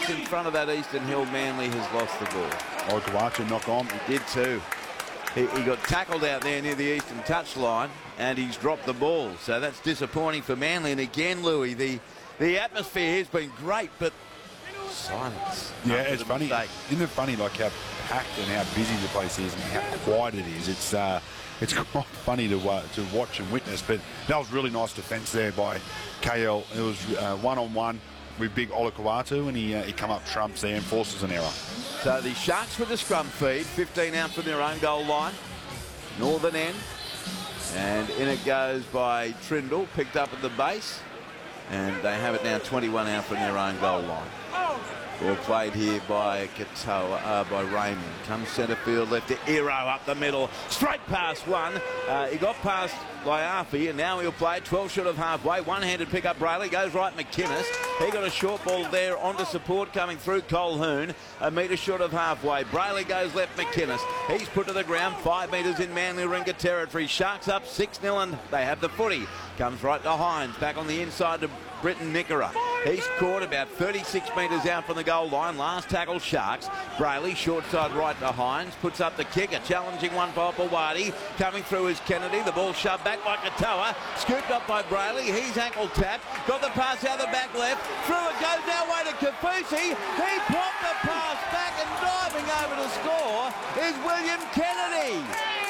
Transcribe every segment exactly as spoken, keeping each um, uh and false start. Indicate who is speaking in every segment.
Speaker 1: gets in front of that Eastern Hill, Manly has lost the ball.
Speaker 2: Oh, Kawatu knock on.
Speaker 1: He did too. He, he got tackled out there near the eastern touchline, and he's dropped the ball. So that's disappointing for Manly. And again, Louis, the, the atmosphere has been great, but silence.
Speaker 2: Yeah, it's funny. Mistake. Isn't it funny, like how packed and how busy the place is and how quiet it is? It's uh, it's quite funny to uh, to watch and witness. But that was really nice defence there by K L. It was uh, one on one with big Olakau'atu, and he uh, he come up trumps there and forces an error.
Speaker 1: So the Sharks with the scrum feed, fifteen out from their own goal line, northern end, and in it goes by Trindle, picked up at the base, and they have it now twenty-one out from their own goal line. Ball played here by Katoa, uh, by Raymond. Comes centre field, left to Iro up the middle. Straight past one. Uh, he got past Liafi, and now he'll play twelve short of halfway. One-handed pick up Brayley. Goes right McInnes. He got a short ball there onto support coming through Colquhoun. A metre short of halfway. Brayley goes left McInnes. He's put to the ground. Five metres in Manly Ringa territory. Sharks up six nil, and they have the footy. Comes right to Hines. Back on the inside to Britton Nickera. He's caught about thirty-six metres out from the goal line. Last tackle Sharks. Brayley short side right to Hines. Puts up the kick. A challenging one for Opawati. Coming through is Kennedy. The ball shoved back by Katoa. Scooped up by Brayley. He's ankle tapped. Got the pass out the back left. Through it goes now way to Kafusi. He plopped the pass back, and diving over to score is William Kennedy.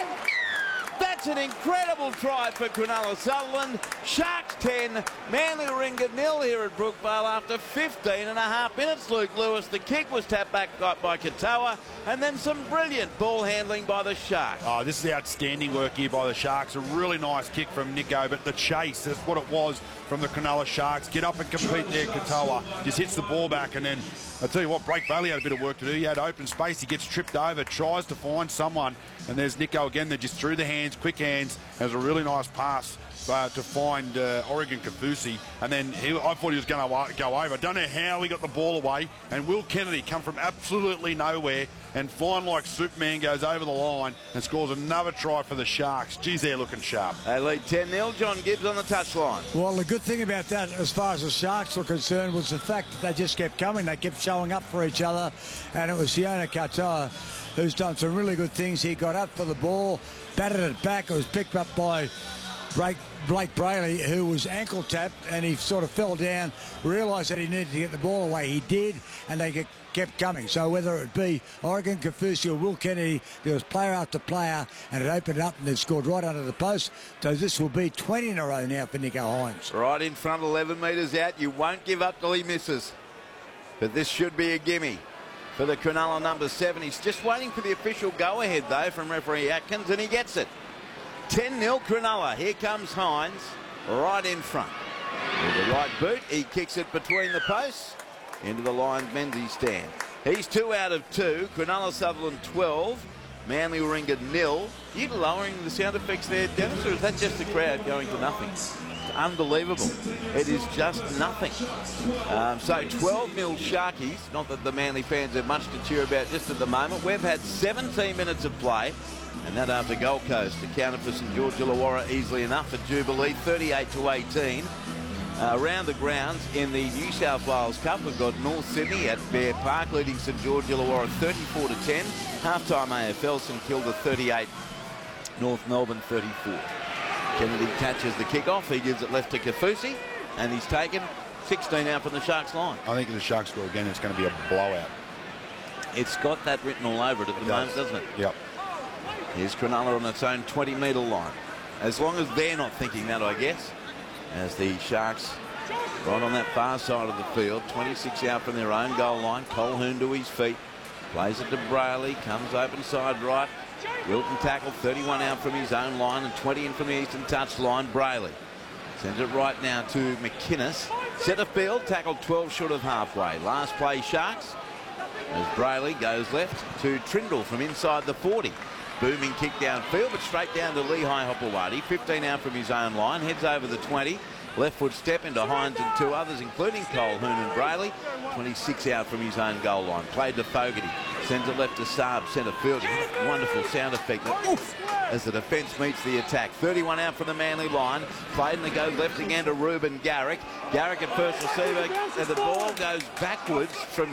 Speaker 1: That's an incredible try for Cronulla Sutherland. Sharks ten, Manly Ringa nil here at Brookvale after fifteen and a half minutes. Luke Lewis, the kick was tapped back by Katoa, and then some brilliant ball handling by the Sharks.
Speaker 2: Oh, this is outstanding work here by the Sharks. A really nice kick from Nico, but the chase, that's what it was from the Cronulla Sharks. Get up and compete there, Katoa. Just hits the ball back, and then, I'll tell you what, Blake Bailey had a bit of work to do. He had open space. He gets tripped over, tries to find someone, and there's Nico again. They just threw the hands, quick hands. It was a really nice pass uh, to find uh, Oregon Kafusi, and then he, I thought he was going to go over. I don't know how he got the ball away, and Will Kennedy come from absolutely nowhere and flying like Superman, goes over the line and scores another try for the Sharks. Geez, they're looking sharp.
Speaker 1: They lead ten nil. John Gibbs on the touchline.
Speaker 3: Well, the good thing about that, as far as the Sharks were concerned, was the fact that they just kept coming. They kept showing up for each other, and it was Sione Katoa who's done some really good things. He got up for the ball, batted it back. It was picked up by Blake, Blake Brayley, who was ankle tapped, and he sort of fell down, realised that he needed to get the ball away. He did, and they kept coming. So whether it be Oregon Kafusi or Will Kennedy, there was player after player, and it opened up, and they scored right under the post. So this will be twenty in a row now for Nico Hines.
Speaker 1: Right in front, eleven metres out. You won't give up till he misses. But this should be a gimme for the Cronulla number seven. He's just waiting for the official go-ahead, though, from referee Atkins, and he gets it. ten nil Cronulla. Here comes Hines right in front. With the right boot, he kicks it between the posts into the Lions Menzies stand. He's two out of two. Cronulla Sutherland twelve. Manly Warringah nil. Are you lowering the sound effects there, Dennis, or is that just the crowd going to nothing? It's unbelievable. It is just nothing. Um, so twelve nil Sharkies. Not that the Manly fans have much to cheer about just at the moment. We've had seventeen minutes of play, and that after Gold Coast accounted for St George Illawarra easily enough at Jubilee, thirty-eight to eighteen. Uh, around the grounds in the New South Wales Cup, we've got North Sydney at Bear Park leading St George Illawarra thirty-four to ten. Half-time A F L, St Kilda thirty-eight, North Melbourne thirty-four. Kennedy catches the kick-off. He gives it left to Kafusi, and he's taken sixteen out from the Sharks line.
Speaker 2: I think if the Sharks score again, it's going to be a blowout.
Speaker 1: It's got that written all over it at the
Speaker 2: It
Speaker 1: moment,
Speaker 2: does.
Speaker 1: doesn't it?
Speaker 2: Yep.
Speaker 1: Here's Cronulla on its own twenty metre line. As long as they're not thinking that, I guess. As the Sharks right on that far side of the field, twenty-six out from their own goal line. Colquhoun to his feet, plays it to Brayley, comes open side right. Wilton tackle, thirty-one out from his own line and twenty in from the eastern touch line. Brayley sends it right now to McInnes. Centre field, tackled twelve short of halfway. Last play Sharks as Brayley goes left to Trindle from inside the forty. Booming kick downfield, but straight down to Lehigh Hopewadi. fifteen out from his own line, heads over the twenty. Left foot step into Hines and two others, including Colquhoun and Brayley. twenty-six out from his own goal line. Played to Fogarty. Sends it left to Saab, centre field. Wonderful sound effect. Oof, as the defence meets the attack. thirty-one out from the Manly line. Played and it goes left again to Ruben Garrick. Garrick at first receiver. And the ball goes backwards from